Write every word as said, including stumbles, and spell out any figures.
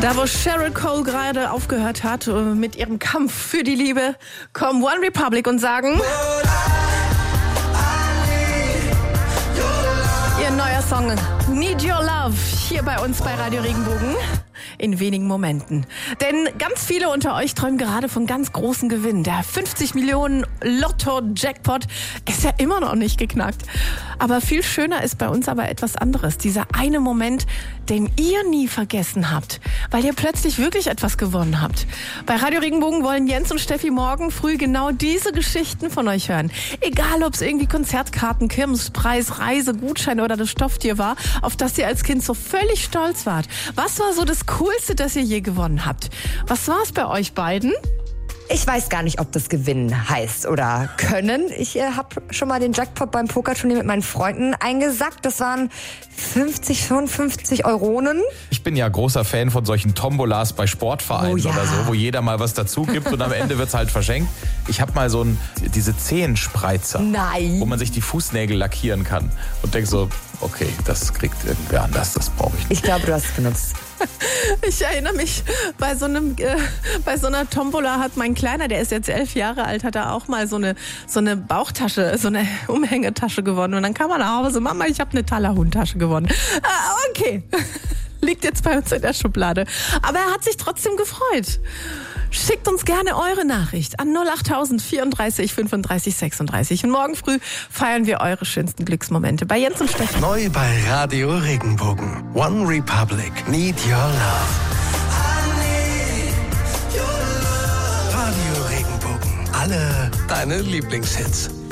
Da, wo Sheryl Cole gerade aufgehört hat mit ihrem Kampf für die Liebe, kommen One Republic und sagen: Ihr neuer Song Need Your Love hier bei uns bei Radio Regenbogen in wenigen Momenten. Denn ganz viele unter euch träumen gerade von ganz großen Gewinn. Der fünfzig Millionen Lotto-Jackpot ist ja immer noch nicht geknackt. Aber viel schöner ist bei uns aber etwas anderes. Dieser eine Moment, den ihr nie vergessen habt, weil ihr plötzlich wirklich etwas gewonnen habt. Bei Radio Regenbogen wollen Jens und Steffi morgen früh genau diese Geschichten von euch hören. Egal, ob es irgendwie Konzertkarten, Kirmespreis, Reise, Gutschein oder das Stofftier war, auf das ihr als Kind so völlig stolz wart. Was war so das Coolste, das ihr je gewonnen habt? Was war es bei euch beiden? Ich weiß gar nicht, ob das gewinnen heißt oder können. Ich äh, habe schon mal den Jackpot beim Pokerturnier mit meinen Freunden eingesackt. Das waren fünfzig, fünfundfünfzig Euronen. Ich bin ja großer Fan von solchen Tombolas bei Sportvereinen Oh ja. oder so, wo jeder mal was dazu gibt und am Ende wird's halt verschenkt. Ich habe mal so ein, diese Zehenspreizer, Nein. wo man sich die Fußnägel lackieren kann und denk so, okay, das kriegt irgendwer anders, das brauche ich nicht. Ich glaube, du hast es benutzt. Ich erinnere mich, bei so einem, äh, bei so einer Tombola hat mein Kleiner, der ist jetzt elf Jahre alt, hat er auch mal so eine, so eine Bauchtasche, so eine Umhängetasche gewonnen. Und dann kam er nach Hause: Mama, ich habe eine Thaler-Hundtasche gewonnen. Ah, okay. Liegt jetzt bei uns in der Schublade. Aber er hat sich trotzdem gefreut. Schickt uns gerne eure Nachricht an null acht tausend vierunddreißig fünfunddreißig sechsunddreißig. Und morgen früh feiern wir eure schönsten Glücksmomente bei Jens und Steffi. Neu bei Radio Regenbogen. One Republic. Need Your Love. Radio Regenbogen. Alle deine Lieblingshits.